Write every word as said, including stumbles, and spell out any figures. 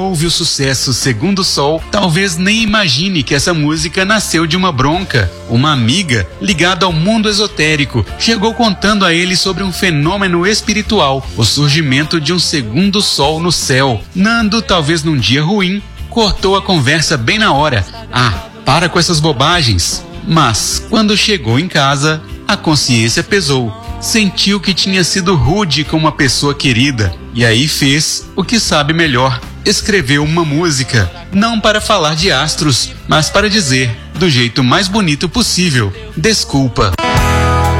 ouve o sucesso Segundo Sol, talvez nem imagine que essa música nasceu de uma bronca. Uma amiga, ligada ao mundo esotérico, chegou contando a ele sobre um fenômeno espiritual, o surgimento de um segundo sol no céu. Nando, talvez num dia ruim, cortou a conversa bem na hora. Ah, para com essas bobagens. Mas, quando chegou em casa, a consciência pesou. Sentiu que tinha sido rude com uma pessoa querida. E aí fez o que sabe melhor. Escreveu uma música, não para falar de astros, mas para dizer, do jeito mais bonito possível, desculpa.